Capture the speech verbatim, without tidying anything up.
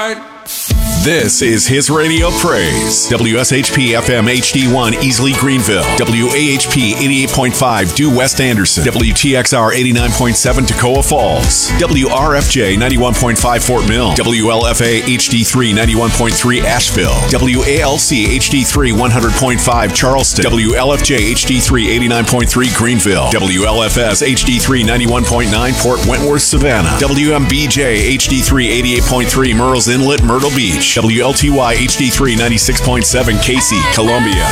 right. This is His Radio Praise. W S H P F M H D one, Easley, Greenville. W A H P eighty-eight point five, Due West Anderson. W T X R eighty-nine point seven, Toccoa Falls. W R F J ninety-one point five, Fort Mill. W L F A H D three, ninety-one point three, Asheville. W A L C H D three, one hundred point five, Charleston. W L F J H D three, eighty-nine point three, Greenville. W L F S H D three, ninety-one point nine, Port Wentworth, Savannah. W M B J H D three, eighty-eight point three, Murrells Inlet, Myrtle Beach. W L T Y H D three, ninety-six point seven, Casey, Columbia.